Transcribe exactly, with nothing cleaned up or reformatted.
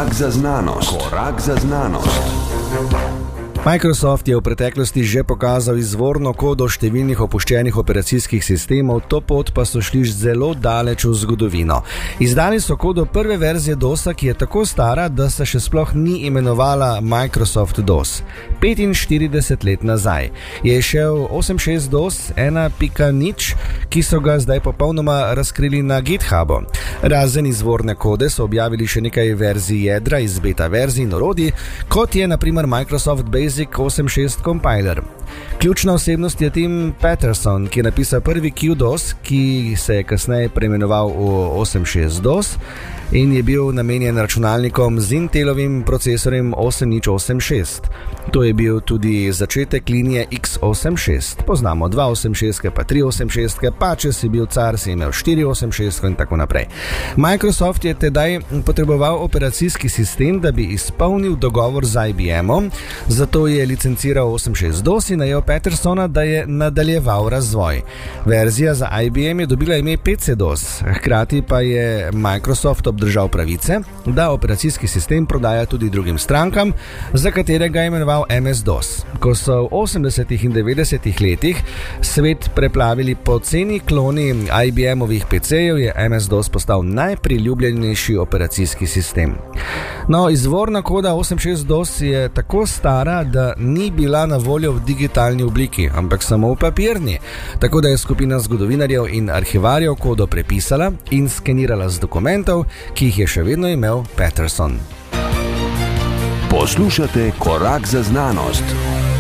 Korak za znanost. Korak za znanost. Microsoft je v preteklosti že pokazal izvorno kodo številnih opuščenih operacijskih sistemov, to pot pa so šli zelo daleč v zgodovino. Izdali so kodo prve verzije DOS-a, ki je tako stara, da se še sploh ni imenovala Microsoft DOS. petinštirideset let nazaj je šel osem šest DOS ena pika nič, ki so ga zdaj popolnoma razkrili na GitHubu. Razen izvorne kode so objavili še nekaj verzij jedra iz beta verzij in orodij, kot je na primer Microsoft Basic osem šest Compiler. Ključna osebnost je Tim Patterson, ki je napisal prvi Q DOS, ki se je kasneje preimenoval v osem šest DOS in je bil namenjen računalnikom z Intelovim procesorjem osem nič osem šest. To je bil tudi začetek linije X osem šest. Poznamo dva osem šest, pa tri osem šest, pa če si bil car, si imel štiri osem šest in tako naprej. Microsoft je tedaj potreboval operacijski sistem, da bi izpolnil dogovor z I B M-om, zato je licenciral osem šest DOS in najel Pattersona, da je nadaljeval razvoj. Verzija za I B M je dobila ime P C DOS, hkrati pa je Microsoft obdržal pravice, da operacijski sistem prodaja tudi drugim strankam, za katerega je imenoval M S DOS. Ko so v osemdesetih in devetdesetih letih svet preplavili poceni kloni I B M-ovih P C-jev, je M S DOS postal najpriljubljenejši operacijski sistem. No, izvorna koda osem šest DOS je tako stara, da ni bila na voljo v digitalni obliki, ampak samo v papirni, tako da je skupina zgodovinarjev in arhivarjev kodo prepisala in skenirala z dokumentov, ki jih je še vedno imel Patterson. Poslušate Korak za znanost.